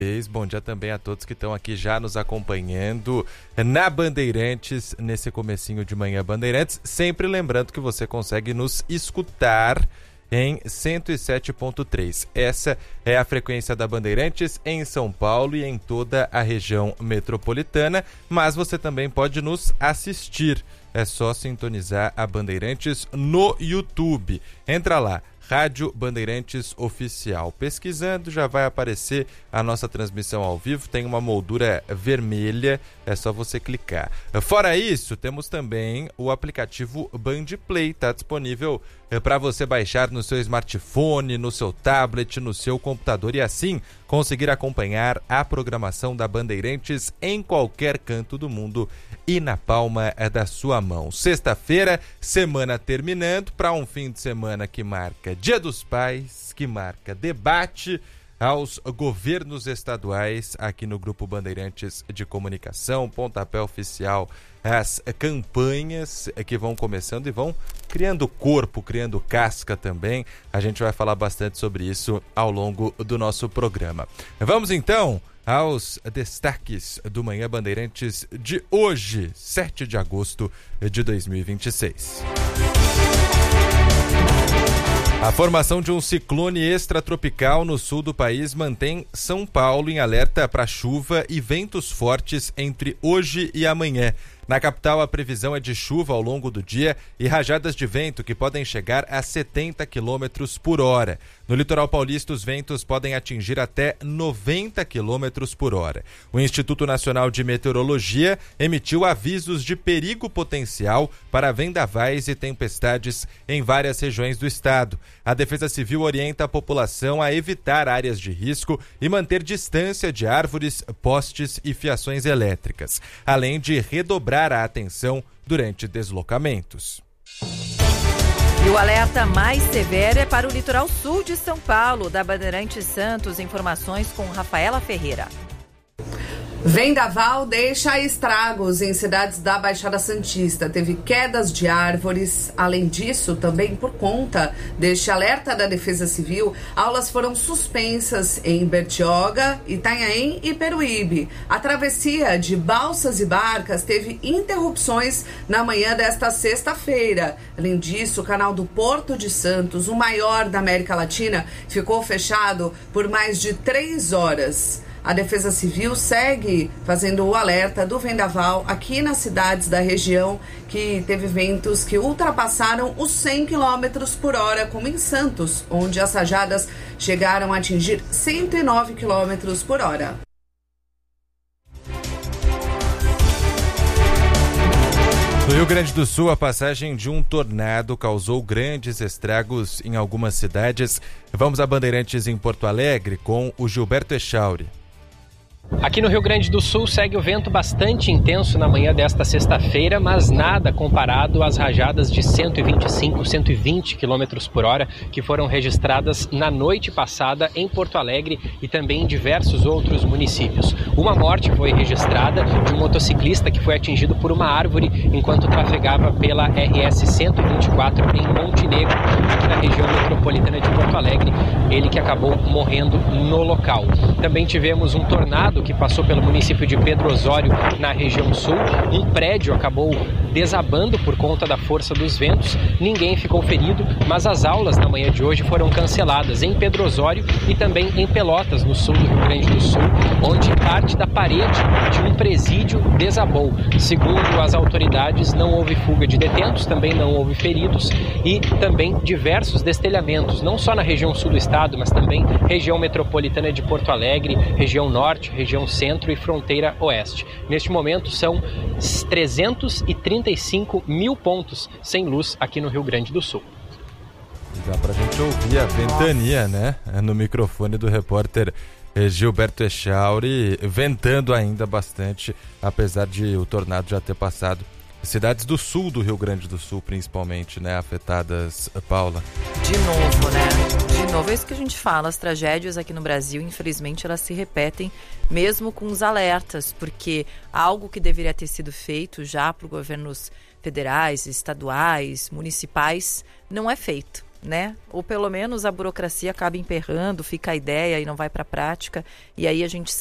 Bom dia também a todos que estão aqui já nos acompanhando na Bandeirantes, nesse comecinho de manhã Bandeirantes. Sempre lembrando que você consegue nos escutar em 107.3. Essa é a frequência da Bandeirantes em São Paulo e em toda a região metropolitana, mas você também pode nos assistir. É só sintonizar a Bandeirantes no YouTube. Entra lá, Rádio Bandeirantes Oficial. Pesquisando, já vai aparecer a nossa transmissão ao vivo. Tem uma moldura vermelha, é só você clicar. Fora isso, temos também o aplicativo Bandplay. Está disponível para você baixar no seu smartphone, no seu tablet, no seu computador e assim conseguir acompanhar a programação da Bandeirantes em qualquer canto do mundo e na palma da sua mão. Sexta-feira, semana terminando, para um fim de semana que marca Dia dos Pais, que marca debate aos governos estaduais aqui no Grupo Bandeirantes de Comunicação, pontapé oficial, as campanhas que vão começando e vão criando corpo, criando casca também. A gente vai falar bastante sobre isso ao longo do nosso programa. Vamos então aos destaques do Manhã Bandeirantes de hoje, 7 de agosto de 2026. A formação de um ciclone extratropical no sul do país mantém São Paulo em alerta para chuva e ventos fortes entre hoje e amanhã. Na capital, a previsão é de chuva ao longo do dia e rajadas de vento que podem chegar a 70 km por hora. No litoral paulista, os ventos podem atingir até 90 km por hora. O Instituto Nacional de Meteorologia emitiu avisos de perigo potencial para vendavais e tempestades em várias regiões do estado. A Defesa Civil orienta a população a evitar áreas de risco e manter distância de árvores, postes e fiações elétricas, além de redobrar a atenção durante deslocamentos. E o alerta mais severo é para o litoral sul de São Paulo, da Bandeirantes Santos. Informações com Rafaela Ferreira. Vendaval deixa estragos em cidades da Baixada Santista. Teve quedas de árvores. Além disso, também por conta deste alerta da Defesa Civil, aulas foram suspensas em Bertioga, Itanhaém e Peruíbe. A travessia de balsas e barcas teve interrupções na manhã desta sexta-feira. Além disso, o canal do Porto de Santos, o maior da América Latina, ficou fechado por mais de 3 horas. A Defesa Civil segue fazendo o alerta do vendaval aqui nas cidades da região que teve ventos que ultrapassaram os 100 km por hora, como em Santos, onde as rajadas chegaram a atingir 109 km por hora. No Rio Grande do Sul, a passagem de um tornado causou grandes estragos em algumas cidades. Vamos a Bandeirantes em Porto Alegre com o Gilberto Echauri. Aqui no Rio Grande do Sul segue o vento bastante intenso na manhã desta sexta-feira, mas nada comparado às rajadas de 125, 120 km por hora que foram registradas na noite passada em Porto Alegre e também em diversos outros municípios. Uma morte foi registrada de um motociclista que foi atingido por uma árvore enquanto trafegava pela RS 124 em Montenegro, aqui na região metropolitana de Porto Alegre, ele que acabou morrendo no local. Também tivemos um tornado que passou pelo município de Pedro Osório, na região sul. Um prédio acabou desabando por conta da força dos ventos. Ninguém ficou ferido, mas as aulas na manhã de hoje foram canceladas em Pedro Osório e também em Pelotas, no sul do Rio Grande do Sul, onde parte da parede de um presídio desabou. Segundo as autoridades, não houve fuga de detentos, também não houve feridos e também diversos destelhamentos, não só na região sul do estado, mas também região metropolitana de Porto Alegre, região norte, região centro e fronteira oeste. Neste momento são 335 mil pontos sem luz aqui no Rio Grande do Sul. Dá pra gente ouvir a ventania, né? No microfone do repórter Gilberto Echauri, ventando ainda bastante, apesar de o tornado já ter passado. Cidades do sul do Rio Grande do Sul, principalmente, né? Afetadas, Paula. De novo, né? De novo, é isso que a gente fala. As tragédias aqui no Brasil, infelizmente, elas se repetem mesmo com os alertas, porque algo que deveria ter sido feito já por governos federais, estaduais, municipais, não é feito. né? Ou pelo menos a burocracia acaba emperrando, fica a ideia e não vai para a prática. E aí a gente